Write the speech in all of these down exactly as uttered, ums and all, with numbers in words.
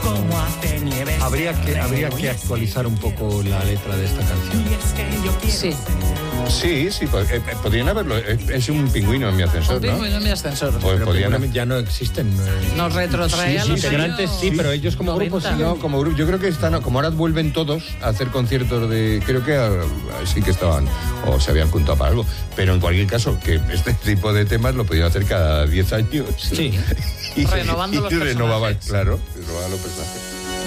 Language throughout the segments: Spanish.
como hace nieve. Habría que, habría que actualizar un poco la letra de esta canción. Sí. Sí, sí, pues, eh, podrían haberlo. Es, es un pingüino en mi ascensor, Un pingüino ¿no? en mi ascensor. Pues Pero podrían pingüinos ya no existen. eh. Nos retrotrae Sí, a sí, los integrantes años sí, pero ellos como grupo sí. No, como grupo, yo creo que están, como ahora vuelven todos a hacer conciertos de, creo que ah, sí que estaban, o se habían juntado para algo, pero en cualquier caso, que este tipo de temas lo podían hacer cada diez años. Sí. y, Renovando y los renovaban, personajes. claro, renovaban los personajes.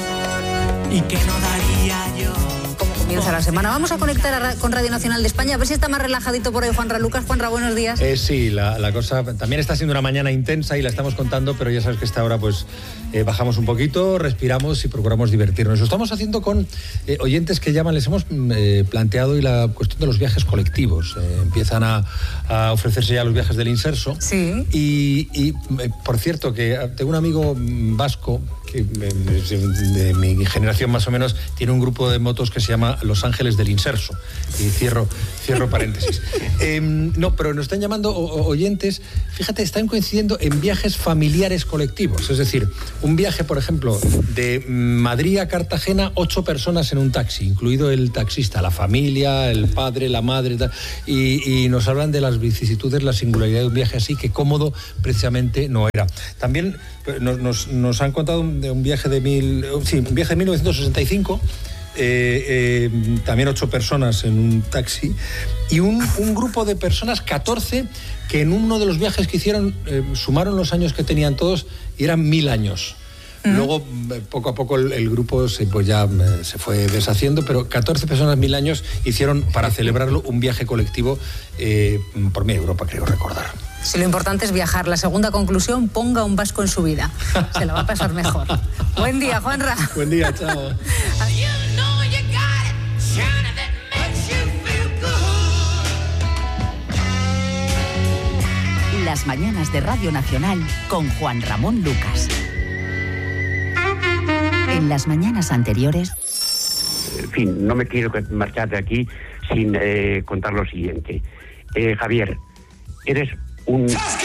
Y que no daría yo. Como comienza la semana. Vamos a conectar a ra- con Radio Nacional de España, a ver si está más relajadito por ahí Juanra Lucas. Juanra, buenos días. Eh, sí, la, la cosa también está siendo una mañana intensa y la estamos contando, pero ya sabes que a esta hora pues eh, bajamos un poquito, respiramos y procuramos divertirnos. Lo estamos haciendo con eh, oyentes que llaman, les hemos eh, planteado y la cuestión de los viajes colectivos. Eh, empiezan a, a ofrecerse ya los viajes del Inserso. Sí. Y, y eh, por cierto, que tengo un amigo mm, vasco que eh, de, de mi generación más o menos, tiene un grupo de motos que se llama Los Ángeles del Inserso. Y cierro, cierro paréntesis. Eh, no, pero nos están llamando o, o, oyentes, fíjate, están coincidiendo en viajes familiares colectivos. Es decir, un viaje, por ejemplo, de Madrid a Cartagena, ocho personas en un taxi, incluido el taxista, la familia, el padre, la madre, tal, y, y nos hablan de las vicisitudes, la singularidad de un viaje así, que cómodo precisamente no era. También nos, nos, nos han contado un, de un viaje de mil, sí, un viaje de mil novecientos sesenta y cinco. Eh, eh, también ocho personas en un taxi y un, un grupo de personas, catorce, que en uno de los viajes que hicieron eh, sumaron los años que tenían todos y eran mil años. Uh-huh. Luego, poco a poco, el, el grupo se, pues ya, eh, se fue deshaciendo, pero catorce personas, mil años, hicieron para celebrarlo un viaje colectivo eh, por media Europa, creo recordar. Si lo importante es viajar. La segunda conclusión, ponga un vasco en su vida. Se lo va a pasar mejor. Buen día, Juanra. Buen día, chao. Las mañanas de Radio Nacional con Juan Ramón Lucas. En las mañanas anteriores... En fin, no me quiero marchar de aquí sin eh, contar lo siguiente. Eh, Javier, eres un...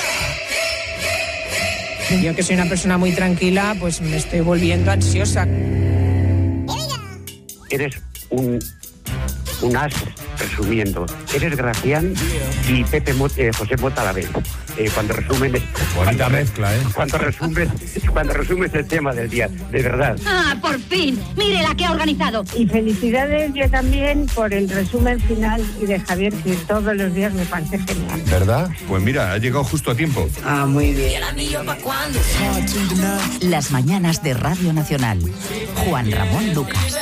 Yo que soy una persona muy tranquila, pues me estoy volviendo ansiosa. Eres un... un as, resumiendo. Eres Gracián y Pepe Mo, eh, José Mota a la vez. Eh, cuando resumen... Bonita mezcla, ¿eh? Cuando resumes, cuando resumes el tema del día, de verdad. ¡Ah, por fin! ¡Mire la que ha organizado! Y felicidades yo también por el resumen final y de Javier, que todos los días me parece genial. ¿Verdad? Pues mira, ha llegado justo a tiempo. Ah, muy bien. Las mañanas de Radio Nacional. Juan Ramón Lucas.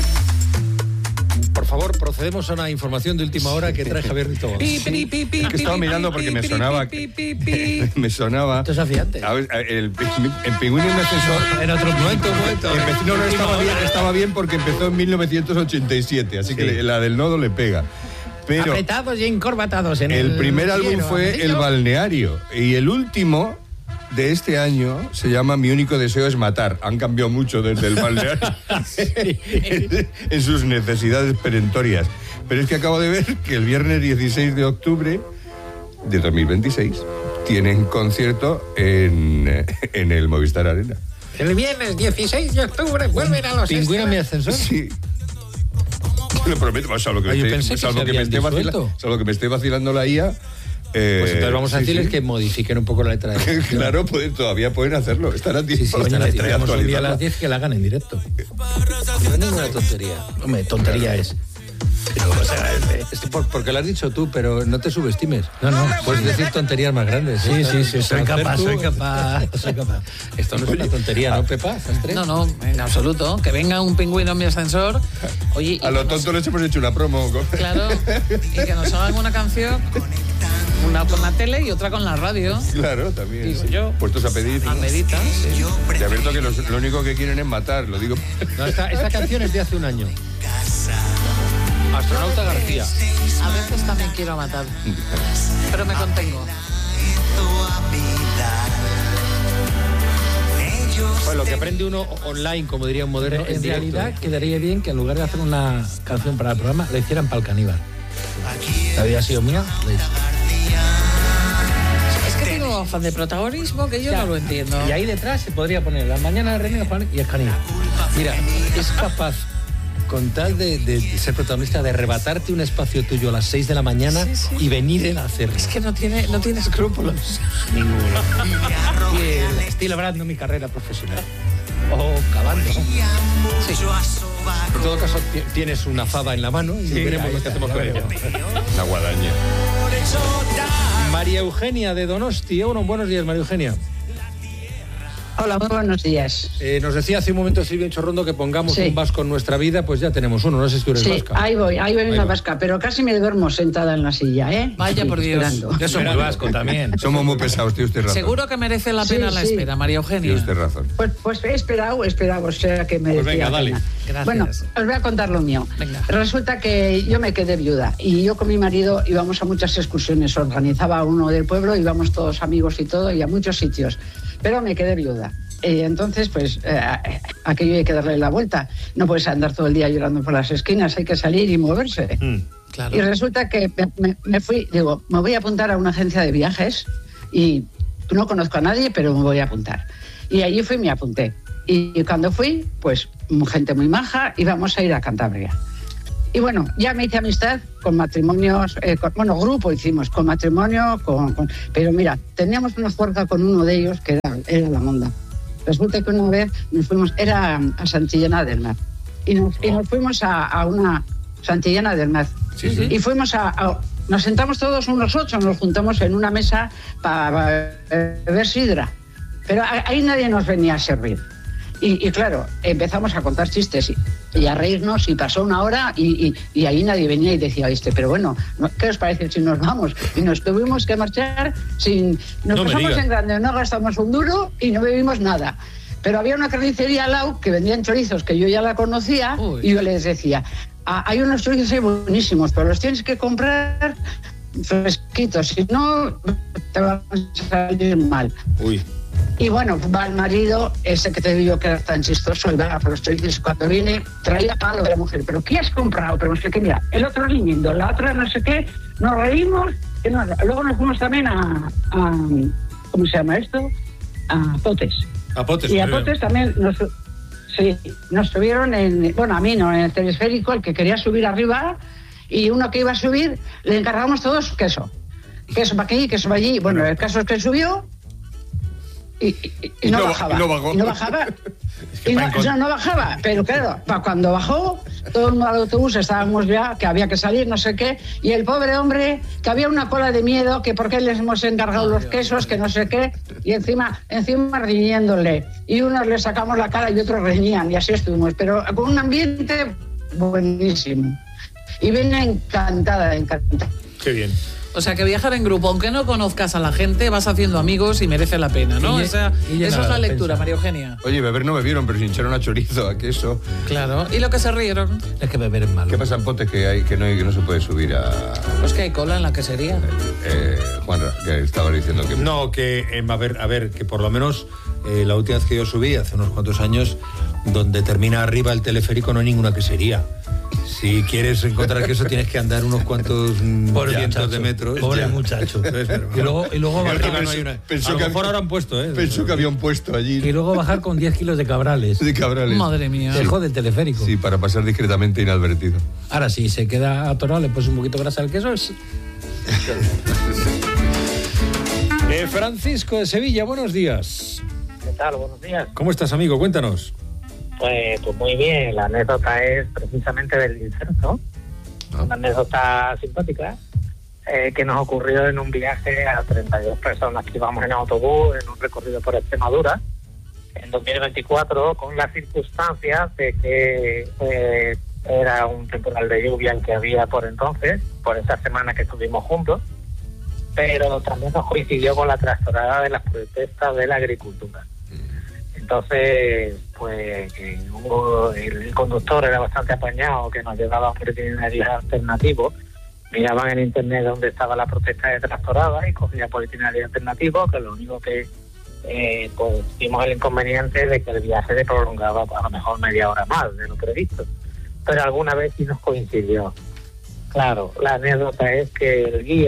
Por favor, procedemos a una información de última hora que trae Javier Rito. Sí, es que estaba mirando porque me sonaba. Me sonaba. Esto es afiante. A ver, el, el pingüino en un ascensor. En otro momento, un momento. Empezó, no, no, estaba bien, estaba bien porque empezó en mil novecientos ochenta y siete, así sí. que le, la del nodo le pega. Pero apretados y encorbatados en el, el primer álbum fue amarillo. El Balneario y el último de este año se llama Mi único deseo es matar. Han cambiado mucho desde el Balneario en, en sus necesidades perentorias. Pero es que acabo de ver que el viernes dieciséis de octubre de dos mil veintiséis tienen concierto en, en el Movistar Arena. El viernes dieciséis de octubre vuelven a los... ¿Pingüino en mi ascensor? Sí. Lo prometo, salvo que, Ay, me, esté, salvo, que, que, me esté vacila, salvo que me esté vacilando la I A. Eh, pues entonces vamos a sí, decirles sí. que modifiquen un poco la letra de la Claro, pueden, todavía pueden hacerlo. Están a tiempo. Sí, sí, están a tiempo. Un día a las diez que la hagan en directo. No es ninguna tontería. Hombre, tontería claro. es. Pero, o sea, es por, porque lo has dicho tú, pero no te subestimes. No, no. Puedes decir tonterías más grandes. Sí, ¿eh? sí, sí. Soy capaz, tú, soy capaz, soy capaz. Esto no es una tontería, ¿no, Pepa? No, no, en absoluto. Que venga un pingüino en mi ascensor. Oye, a lo tonto nos... les hemos hecho una promo. Claro. Y que nos hagan una canción. Una con la tele y otra con la radio. Claro, también. Digo sí. yo. Puestos a pedir. A meditas. Sí. De abierto que los, lo único que quieren es matar, lo digo. No, esta, esta canción es de hace un año. Astronauta García. A veces también quiero matar. Pero me contengo. Pues lo que aprende uno online, como diría un moderno, en, en realidad directo. quedaría bien que en lugar de hacer una canción para el programa, le hicieran para el caníbal. ¿Había sido mía? Es que tengo afán de protagonismo que yo Ya. no lo entiendo. Y ahí detrás se podría poner la mañana de René Juan y Escanilla. Mira, es capaz, con tal de, de ser protagonista, de arrebatarte un espacio tuyo a las seis de la mañana Sí, sí. y venir él a hacerlo. Es que no tiene, no tiene escrúpulos. Ninguno. Y el- estoy labrando mi carrera profesional. O cavando. Sí. En todo caso, ti- tienes una fava en la mano y veremos ahí lo que está, hacemos ya con ella. veremos. La guadaña. María Eugenia de Donosti. Bueno, buenos días, María Eugenia. Hola, muy buenos días. Eh, nos decía hace un momento Silvia Chorrondo que pongamos Sí. un vasco en nuestra vida, pues ya tenemos uno. No sé si tú eres Sí, vasca. ahí voy, ahí voy en la voy. vasca, pero casi me duermo sentada en la silla, ¿eh? Vaya Sí, por Dios. esperando. Yo soy muy vasco también. Somos muy pesados, tiene usted razón. Seguro que merece la Sí, pena la sí. espera, María Eugenia. Tiene usted razón. Pues, pues he esperado, he esperado, o sea que me Pues decía venga, dale. pena. Gracias. Bueno, os voy a contar lo mío. Venga. Resulta que yo me quedé viuda y yo con mi marido íbamos a muchas excursiones, organizaba uno del pueblo, íbamos todos amigos y todo, y a muchos sitios, pero me quedé viuda. Y entonces, pues, eh, aquello hay que darle la vuelta. No puedes andar todo el día llorando por las esquinas, hay que salir y moverse. Mm. Claro. Y resulta que me, me- me fui, digo, me voy a apuntar a una agencia de viajes y no conozco a nadie, pero me voy a apuntar. Y allí fui y me apunté. Y cuando fui, pues gente muy maja, íbamos a ir a Cantabria. Y bueno, ya me hice amistad con matrimonios, eh, con- bueno, grupo hicimos, con matrimonio, con, con- pero mira, teníamos una fuerza con uno de ellos que era, era la monda. Resulta que una vez nos fuimos, era a Santillana del Mar, y nos, y nos fuimos a, a una Santillana del Mar. Sí, sí. Y fuimos a, a- nos sentamos todos unos ocho, nos juntamos en una mesa para beber sidra. Pero a- ahí nadie nos venía a servir. Y, y claro, empezamos a contar chistes y, y a reírnos y pasó una hora y, y- y ahí nadie venía y decía, este, pero bueno, ¿no- ¿qué os parece si nos vamos? Y nos tuvimos que marchar sin... Nos No me pasamos digas. en grande, no gastamos un duro y no bebimos nada. Pero había una carnicería al lado que vendían chorizos que yo ya la conocía. Uy. Y yo les decía, "Ah, hay unos chorizos ahí buenísimos, pero los tienes que comprar fresquitos, si no te van a salir mal". Uy. Y bueno, va el marido, ese que te digo que era tan chistoso, y va por los chorizos, cuando viene, traía palo de la mujer, pero ¿qué has comprado? Pero no sé qué, mira, el otro riñendo, la otra no sé qué, nos reímos, y no, luego nos fuimos también a, a, ¿cómo se llama esto? A Potes. A potes. Y a muy bien. Potes también nos, sí, nos subieron en, bueno, a mí no, en el telesférico, el que quería subir arriba, y uno que iba a subir, le encargamos todos queso. Queso para aquí, queso para allí. Bueno, el caso es que subió y, y- y Y no, no ba- bajaba. y no bajó. Y no bajaba. que Y no, para encont- no, no bajaba, pero claro, pa- cuando bajó, todo el mundo al autobús estábamos ya, que había que salir, no sé qué, y el pobre hombre, que había una cola de miedo, que por qué les hemos encargado los quesos, que no sé qué, y encima, encima riñéndole. Y unos le sacamos la cara y otros reñían, y así estuvimos, pero con un ambiente buenísimo. Y vine encantada, encantada. Qué bien. O sea, que viajar en grupo, aunque no conozcas a la gente, vas haciendo amigos y merece la pena, ¿no? Y lle- O sea, y llena eso es la la lectura, despensa. María Eugenia. Oye, beber no bebieron, pero se hincharon a chorizo, a queso. Claro. ¿Y lo que se rieron? Es que beber es malo. ¿Qué pasa en Potes que, hay, que, no, hay- que no se puede subir a... Pues que hay cola en la quesería. Eh, Juan, que estaba diciendo que... No, que eh, a ver, a ver, que por lo menos eh, la última vez que yo subí, hace unos cuantos años, donde termina arriba el teleférico no hay ninguna quesería. Si quieres encontrar queso tienes que andar unos cuantos mm, Pobre cientos muchacho, de metros. pobre Ya. muchacho. ¿Ves? Pero- Y luego- y luego Y bajar- arriba no pensó- hay una- pensó a lo que mejor había- ahora han puesto, ¿eh? Pensó que habían puesto allí Y luego bajar con diez kilos de cabrales. de cabrales. Madre mía. Se jode el teleférico. Sí, para pasar discretamente inadvertido. Ahora sí, se queda atorado, le pones un poquito de grasa al queso. es- Eh, Francisco de Sevilla, buenos días. ¿Qué tal? Buenos días. ¿Cómo estás, amigo? Cuéntanos. Pues, pues muy bien, la anécdota es precisamente del inserto. Una anécdota simpática eh, que nos ocurrió en un viaje a treinta y dos personas que íbamos en autobús en un recorrido por Extremadura en dos mil veinticuatro, con las circunstancias de que eh, era un temporal de lluvia el que había por entonces, por esa semana que estuvimos juntos, pero también nos coincidió con la trastornada de las protestas de la agricultura. Entonces, pues que hubo- el, el conductor era bastante apañado, que nos llevaba a un itinerario alternativo. Miraban en internet dónde estaba la protesta de tractorada y cogía por itinerario alternativo, que lo único que eh, pues vimos el inconveniente de que el viaje se prolongaba a lo mejor media hora más de lo previsto. Pero alguna vez sí nos coincidió. Claro, la anécdota es que el guía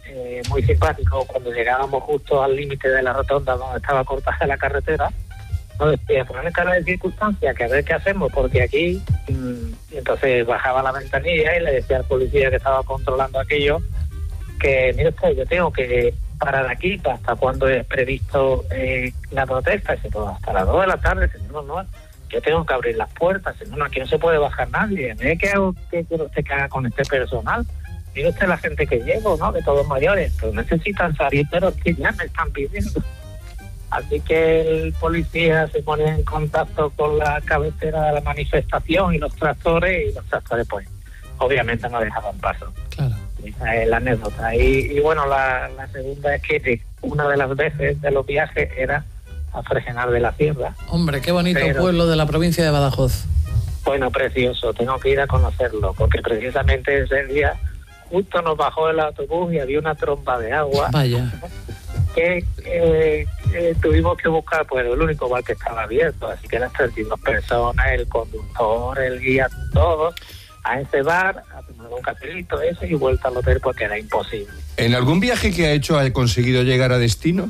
eh, muy simpático, cuando llegábamos justo al límite de la rotonda donde estaba cortada la carretera, nos decía, ponerme cara de circunstancia, que a ver qué hacemos, porque aquí, mmm, y entonces bajaba la ventanilla y le decía al policía que estaba controlando aquello, que mire usted, yo tengo que parar aquí hasta cuando es previsto eh, la protesta, y dice, pues hasta las dos de la tarde, dice, no, no, yo tengo que abrir las puertas, dice, no, no, aquí no se puede bajar nadie, ¿eh? ¿Qué hago que quiere usted que haga con este personal? Mire usted la gente que llevo, ¿no? De todos mayores, pues necesitan salir, pero es que ya me están pidiendo. Así que el policía se pone en contacto con la cabecera de la manifestación y los tractores, y los tractores, pues, obviamente no dejaban paso. Claro. Esa es la anécdota. Y, y bueno, la, la segunda es que una de las veces de los viajes era a Fregenal de la Sierra. Hombre, qué bonito Pero, pueblo de la provincia de Badajoz. Bueno, precioso, tengo que ir a conocerlo, porque precisamente ese día justo nos bajó el autobús y había una tromba de agua. Vaya. Que eh, eh, tuvimos que buscar, pues el único bar que estaba abierto, así que las treinta y dos personas, el conductor, el guía, todos, a ese bar, a tomar un cafelito ese y vuelta al hotel porque era imposible. ¿En algún viaje que ha hecho ha conseguido llegar a destino?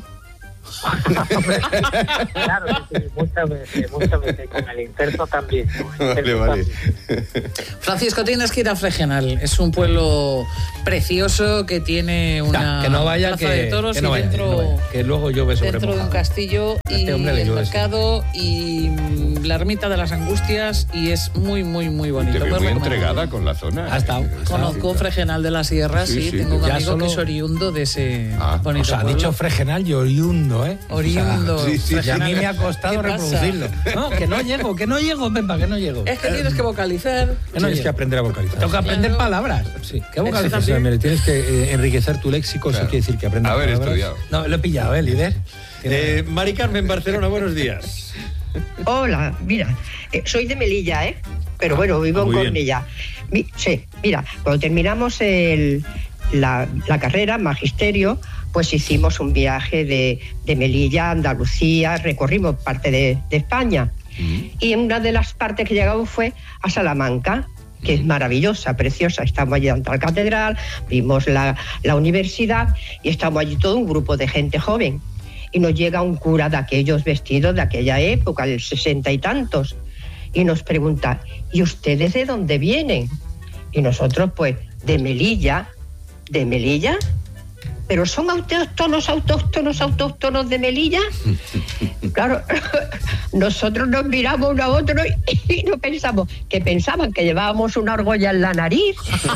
Claro, sí, sí, muchas veces, muchas veces, con el Interso también. Con el Vale, Interso vale. también. Francisco, tienes que ir a Fregenal. Es un pueblo precioso que tiene una Ya, que no vaya, plaza que, de toros que no y vaya, dentro, que no vaya, que luego llueve sobre dentro de un mojado. castillo A y este hombre le el llueve mercado y mm, la ermita de las Angustias, y es muy, muy, muy bonito. Te veo Muy muy recomendable. entregada con la zona. Ha estado. Conozco Fregenal de la Sierra, sí, Sí, sí. tengo un Ya amigo solo- que es oriundo de ese Ah, bonito O sea, ha pueblo. dicho Fregenal y oriundo, ¿eh? Oriundo. O sea, Sí, sí, y a mí Fregenal. me ha costado ¿Qué pasa? reproducirlo. No, que no llego, que no llego, Pepa, que no llego. Es que tienes que vocalizar. Que no Tienes llego. que aprender a vocalizar. Tengo que aprender Claro. palabras. Sí, ¿qué Eso vocalizas? también. Mire, tienes que eh, enriquecer tu léxico, Claro. eso quiere decir que aprendas Haber palabras. estudiado. No, lo he pillado, ¿eh, líder? Eh, Mari Carmen, Barcelona, buenos días. Hola, mira, eh, soy de Melilla, ¿eh? Pero bueno, vivo ah, en muy bien. Cornellá. Mi- sí, mira, cuando terminamos el, la, la carrera, magisterio, pues hicimos un viaje de, de Melilla a Andalucía, recorrimos parte de, de España. Y una de las partes que llegamos fue a Salamanca, que es maravillosa, preciosa. Estamos allí ante la catedral, vimos la, la universidad y estamos allí todo un grupo de gente joven. Y nos llega un cura de aquellos vestidos de aquella época, del sesenta y tantos, y nos pregunta, ¿y ustedes de dónde vienen? Y nosotros, pues, de Melilla. ¿De Melilla? ¿Pero son autóctonos, autóctonos, autóctonos de Melilla? Claro, nosotros nos miramos uno a otro y, y no pensamos, que pensaban que llevábamos una argolla en la nariz.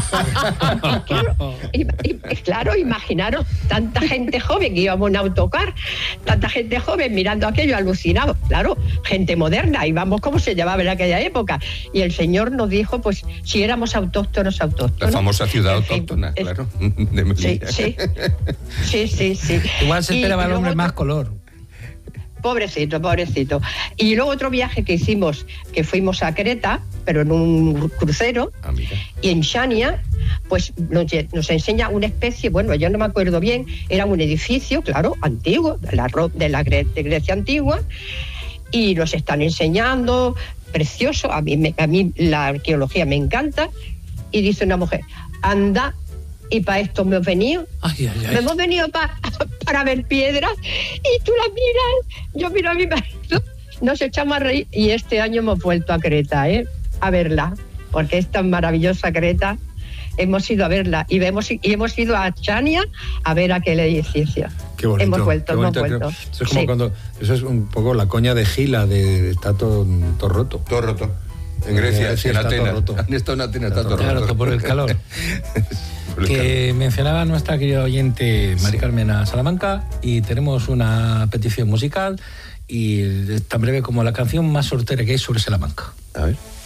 Claro, y, y, claro, imaginaros tanta gente joven que íbamos en autocar, tanta gente joven mirando aquello, alucinado. Claro, gente moderna, íbamos como se llevaba en aquella época. Y el señor nos dijo, pues, si éramos autóctonos, autóctonos. La famosa ciudad En fin, autóctona, es- claro, de Melilla. Sí, sí. Sí, sí, sí. Igual se Y- esperaba y el hombre luego más otro- color. Pobrecito, pobrecito. Y luego otro viaje que hicimos, que fuimos a Creta, pero en un crucero, Ah, mira. y en Xania, pues nos, lle- nos enseña una especie, bueno, yo no me acuerdo bien, era un edificio, claro, antiguo, de la, Ro- de la Gre- de Grecia antigua, y nos están enseñando, precioso, a mí, me- a mí la arqueología me encanta, y dice una mujer, anda, y para esto me hemos venido. Ay, ay, Me ay. hemos venido pa- para ver piedras y tú las miras, yo miro a mi marido, nos echamos a reír y este año hemos vuelto a Creta, ¿eh? A verla, porque es tan maravillosa Creta. Hemos ido a verla y, vemos, y hemos ido a Chania a ver aquel edificio. Qué bonito. Hemos vuelto, qué hemos bonito. vuelto. Eso es como Sí. cuando. Eso es un poco la coña de Gila, de está todo, todo roto. Todo roto. En Grecia, Sí, en está todo Atenas. roto. Han estado en Atenas, está todo Claro, roto. por el calor. Por el Que mencionaba nuestra querida oyente Mari Carmen a Salamanca y tenemos una petición musical y tan breve como la canción más sortera que hay sobre Salamanca. calor. A ver.